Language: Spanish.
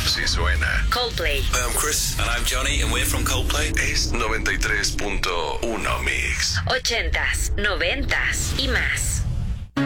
Si suena. Coldplay. Hi, I'm Chris. And I'm Johnny, and we're from Coldplay. Es 93.1 Mix. 80s, 90s y más.